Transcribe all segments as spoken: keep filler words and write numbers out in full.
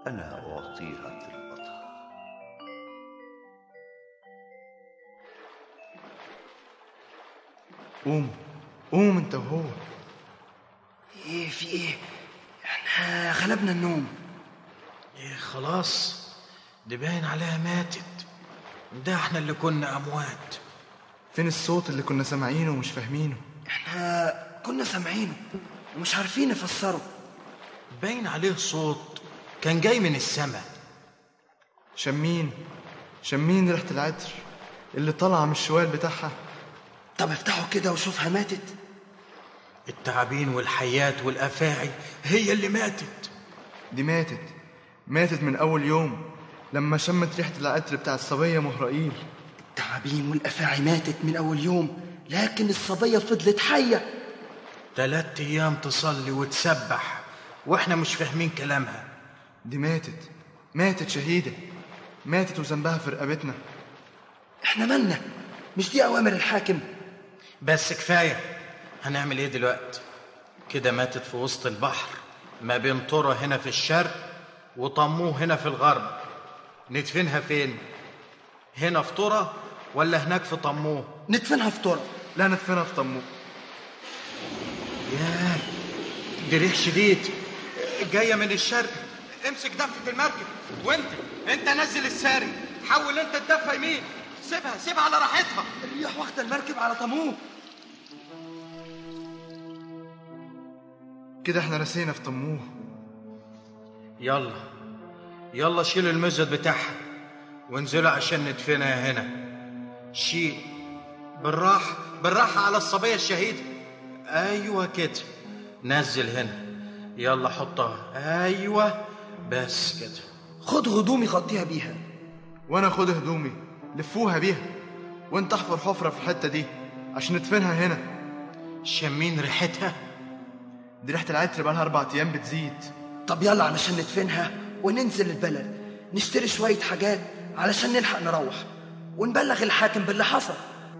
أنا أعطيها ثروتها. قوم قوم انت وهو. ايه في ايه؟ احنا غلبنا النوم. ايه خلاص، دي باين عليها ماتت. ده احنا اللي كنا اموات. فين الصوت اللي كنا سامعينه ومش فاهمينه؟ احنا كنا سامعينه ومش عارفين نفسره. باين عليه صوت كان جاي من السماء. شمين شمين ريحة العطر اللي طالعة من الشوال بتاعها. طب افتحوا كده وشوفها ماتت. التعابين والحيات والافاعي هي اللي ماتت. دي ماتت ماتت من اول يوم لما شمت ريحة العطر بتاع الصبية مهرائيل. التعابين والافاعي ماتت من اول يوم، لكن الصبية فضلت حية. تلات ايام تصلي وتسبح واحنا مش فاهمين كلامها. دي ماتت ماتت شهيدة، ماتت وذنبها في رقبتنا. احنا مالنا؟ مش دي اوامر الحاكم؟ بس كفاية. هنعمل ايه دلوقتي؟ كده ماتت في وسط البحر ما بين طرة هنا في الشرق وطموه هنا في الغرب. ندفنها فين؟ هنا في طرة ولا هناك في طموه؟ ندفنها في طرة. لا، ندفنها في طموه. ياه، دي ريح شديد جاية من الشرق. امسك دفة المركب، وانت انت نزل الساري. حاول انت تدفى يمين. سيبها سيبها على راحتها. الريح واخدة المركب على طموه. كده احنا رسينا في طموه. يلا يلا شيل المزد بتاعها وانزلوا عشان ندفنها هنا. شيل بالراحة بالراحة على الصبية الشهيدة. ايوه كده، نزل هنا. يلا حطها. ايوه بس كده. خد هدومي غطيها بيها. وانا خد هدومي لفوها بيها، وانت احفر حفرة في الحتة دي عشان ندفنها هنا. شمين ريحتها؟ دي ريحة العطر بقالها اربع ايام بتزيد. طب يلا علشان ندفنها وننزل البلد، نشتري شوية حاجات علشان نلحق نروح ونبلغ الحاكم باللي حصل.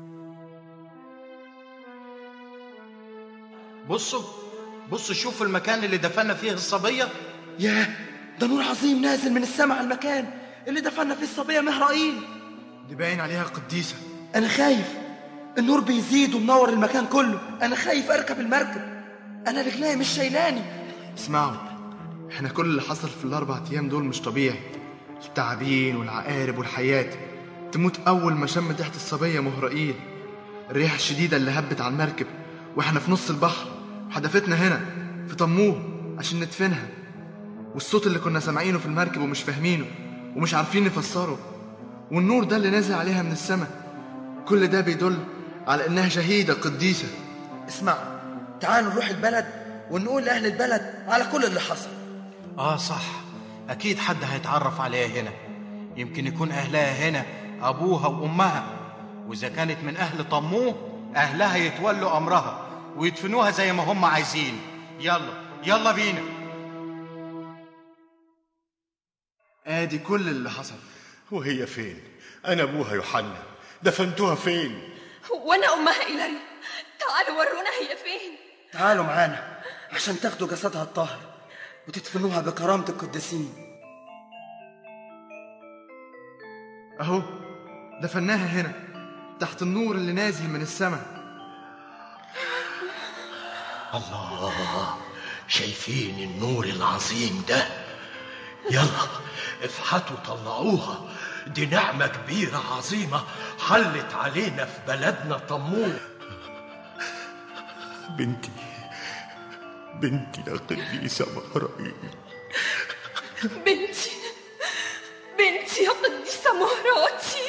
بصوا بصوا شوفوا المكان اللي دفنا فيه الصبية. ياه، ده نور عظيم نازل من السماء على المكان اللي دفنا فيه الصبية مهرائيل. دي باين عليها قديسة. أنا خايف، النور بيزيد ومنور المكان كله. أنا خايف أركب المركب، أنا رجلي مش شايلاني. اسمعوا، احنا كل اللي حصل في الاربع ايام دول مش طبيعي. التعابين والعقارب والحيات تموت اول ما شمت ريحة الصبية مهرائيل. الريحة الشديدة اللي هبت على المركب واحنا في نص البحر وحدفتنا هنا في طموه عشان ندفنها. والصوت اللي كنا سامعينه في المركب ومش فاهمينه ومش عارفين نفسره، والنور ده اللي نازل عليها من السماء، كل ده بيدل على انها شهيدة قديسة. اسمعوا، تعالوا نروح البلد ونقول لأهل البلد على كل اللي حصل. اه صح، اكيد حد هيتعرف عليها هنا. يمكن يكون اهلها هنا ابوها وامها، واذا كانت من اهل طموه اهلها يتولوا امرها ويدفنوها زي ما هم عايزين. يلا يلا بينا. ادي كل اللي حصل. وهي فين؟ أنا أبوها يوحنا، دفنتوها فين؟ وانا امها إيلاريا. تعالوا ورونا هي فين. تعالوا معانا عشان تاخدوا جسدها الطاهر وتدفنوها بكرامة القديسين. اهو دفناها هنا تحت النور اللي نازل من السماء. الله، شايفين النور العظيم ده؟ يلا افحتوا طلعوها، دي نعمة كبيرة عظيمة حلت علينا في بلدنا طموه. بنتي بنتي يا قديسة مهرائيل. بنتي بنتي يا قديسة مهراتي.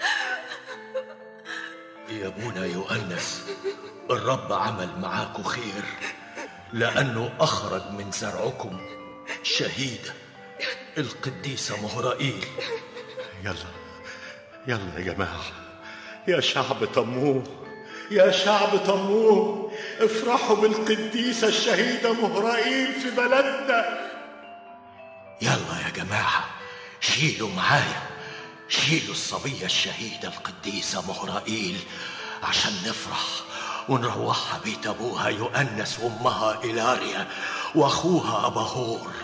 يا ابونا يؤنس، الرب عمل معاكم خير لأنه أخرج من زرعكم شهيدة القديسة مهرائيل. يلا يلا يا جماعة، يا شعب طموه، يا شعب طموه، افرحوا بالقديسة الشهيدة مهرائيل في بلدنا. يلا يا جماعة، شيلوا معايا، شيلوا الصبية الشهيدة القديسة مهرائيل عشان نفرح ونروحها بيت أبوها يؤنس وأمها إيلاريا وأخوها أباهور.